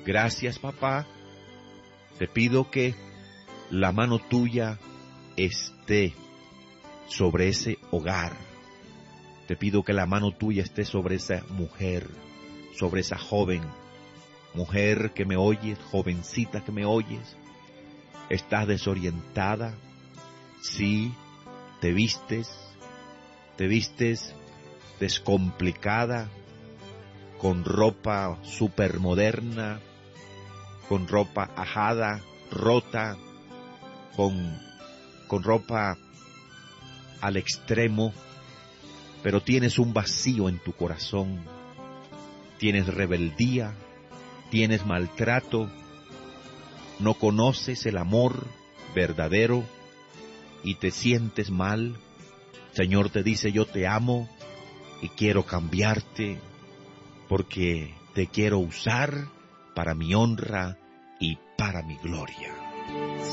Gracias, papá. Te pido que la mano tuya esté sobre ese hogar. Te pido que la mano tuya esté sobre esa mujer, sobre esa joven. Mujer que me oyes, jovencita que me oyes. Estás desorientada. Sí, te vistes descomplicada, con ropa supermoderna, con ropa ajada, rota, con ropa al extremo, pero tienes un vacío en tu corazón, tienes rebeldía, tienes maltrato, no conoces el amor verdadero y te sientes mal. Señor te dice, yo te amo y quiero cambiarte porque te quiero usar para mi honra y para mi gloria.